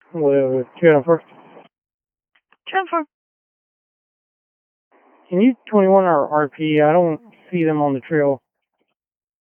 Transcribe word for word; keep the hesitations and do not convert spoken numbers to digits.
With Jennifer. Jennifer. Can you twenty-one our R P? I don't see them on the trail.